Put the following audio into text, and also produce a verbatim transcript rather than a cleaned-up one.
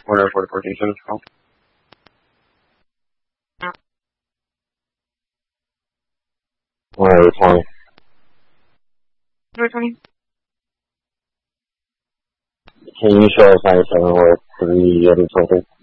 Order for the fourteen seven call. Alright, twenty. Number twenty. Can you show us ninety-seven or three other total?